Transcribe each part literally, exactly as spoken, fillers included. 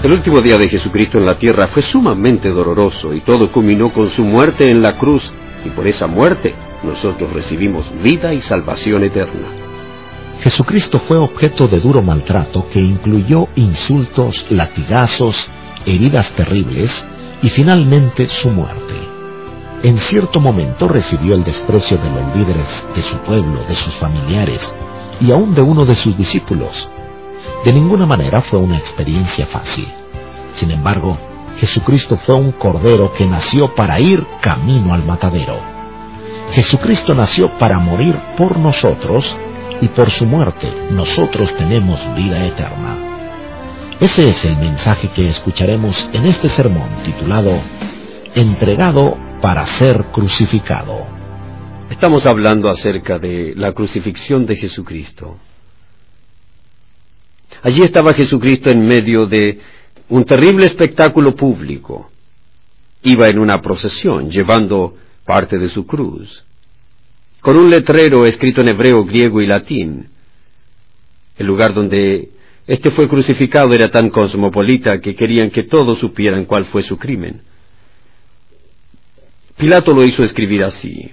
El último día de Jesucristo en la tierra fue sumamente doloroso y todo culminó con su muerte en la cruz, y por esa muerte nosotros recibimos vida y salvación eterna. Jesucristo fue objeto de duro maltrato que incluyó insultos, latigazos, heridas terribles y finalmente su muerte. En cierto momento recibió el desprecio de los líderes de su pueblo, de sus familiares y aún de uno de sus discípulos. De ninguna manera fue una experiencia fácil. Sin embargo, Jesucristo fue un cordero que nació para ir camino al matadero. Jesucristo nació para morir por nosotros y por su muerte nosotros tenemos vida eterna. Ese es el mensaje que escucharemos en este sermón titulado Entregado para ser crucificado. Estamos hablando acerca de la crucifixión de Jesucristo. Allí estaba Jesucristo en medio de un terrible espectáculo público. Iba en una procesión, llevando parte de su cruz, con un letrero escrito en hebreo, griego y latín. El lugar donde éste fue crucificado era tan cosmopolita que querían que todos supieran cuál fue su crimen. Pilato lo hizo escribir así.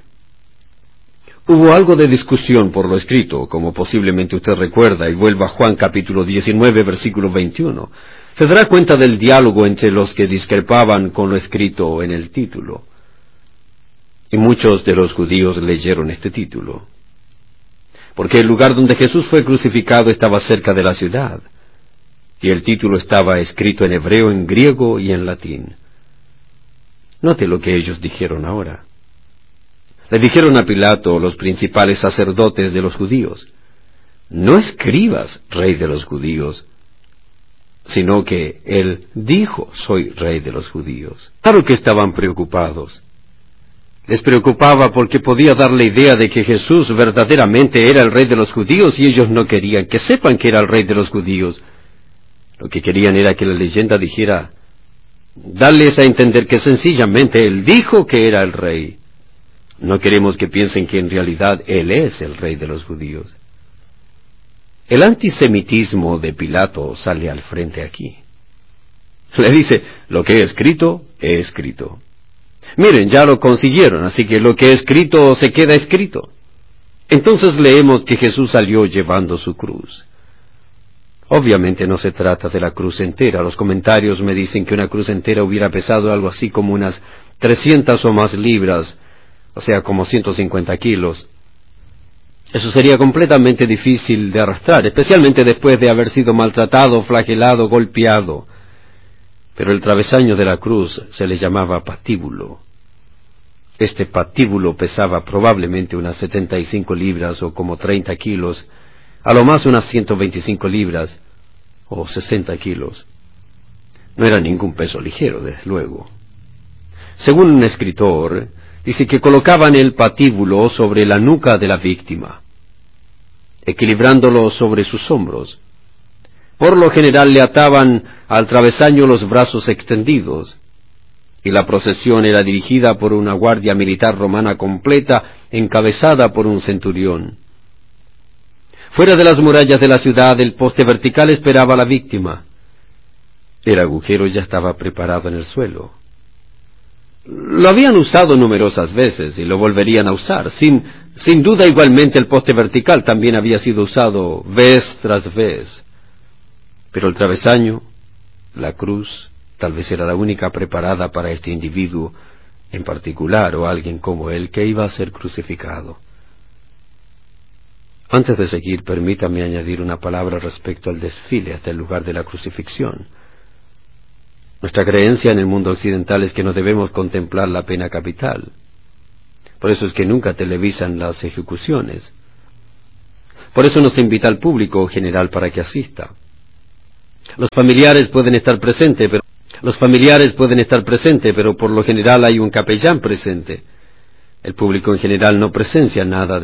Hubo algo de discusión por lo escrito, como posiblemente usted recuerda, y vuelva a Juan capítulo diecinueve, versículo veintiuno. Se dará cuenta del diálogo entre los que discrepaban con lo escrito en el título. Y muchos de los judíos leyeron este título, porque el lugar donde Jesús fue crucificado estaba cerca de la ciudad, y el título estaba escrito en hebreo, en griego y en latín. Note lo que ellos dijeron ahora. Le dijeron a Pilato los principales sacerdotes de los judíos: no escribas rey de los judíos, sino que él dijo: soy rey de los judíos. Claro que estaban preocupados. Les preocupaba porque podía dar la idea de que Jesús verdaderamente era el rey de los judíos y ellos no querían que sepan que era el rey de los judíos. Lo que querían era que la leyenda dijera, darles a entender que sencillamente él dijo que era el rey. No queremos que piensen que en realidad él es el rey de los judíos. El antisemitismo de Pilato sale al frente aquí. Le dice, lo que he escrito, he escrito. Miren, ya lo consiguieron, así que lo que he escrito se queda escrito. Entonces leemos que Jesús salió llevando su cruz. Obviamente no se trata de la cruz entera. Los comentarios me dicen que una cruz entera hubiera pesado algo así como unas trescientas o más libras, o sea, como ciento cincuenta kilos. Eso sería completamente difícil de arrastrar, especialmente después de haber sido maltratado, flagelado, golpeado. Pero el travesaño de la cruz se le llamaba patíbulo. Este patíbulo pesaba probablemente unas setenta y cinco libras o como treinta kilos, a lo más unas ciento veinticinco libras o sesenta kilos. No era ningún peso ligero, desde luego. Según un escritor, dice que colocaban el patíbulo sobre la nuca de la víctima, equilibrándolo sobre sus hombros. Por lo general le ataban al travesaño los brazos extendidos, y la procesión era dirigida por una guardia militar romana completa, encabezada por un centurión. Fuera de las murallas de la ciudad, el poste vertical esperaba a la víctima. El agujero ya estaba preparado en el suelo. Lo habían usado numerosas veces y lo volverían a usar. Sin, sin duda, igualmente el poste vertical también había sido usado vez tras vez. Pero el travesaño, la cruz, tal vez era la única preparada para este individuo en particular o alguien como él que iba a ser crucificado. Antes de seguir, permítame añadir una palabra respecto al desfile hasta el lugar de la crucifixión. Nuestra creencia en el mundo occidental es que no debemos contemplar la pena capital. Por eso es que nunca televisan las ejecuciones. Por eso no se invita al público general para que asista. Los familiares pueden estar presentes, pero los familiares pueden estar presentes, pero por lo general hay un capellán presente. El público en general no presencia nada de